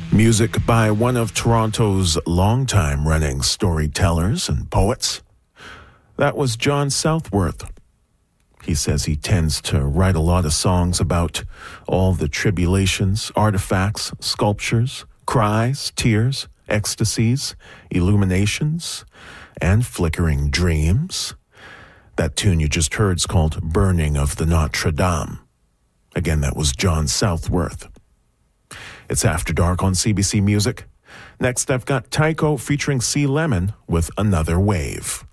Music by one of Toronto's longtime-running storytellers and poets. That was John Southworth. He says he tends to write a lot of songs about all the tribulations, artifacts, sculptures, cries, tears, ecstasies, illuminations, and flickering dreams. That tune you just heard is called Burning of the Notre Dame. Again, that was John Southworth. It's After Dark on CBC Music. Next, I've got Tycho featuring C. Lemon with Another Wave.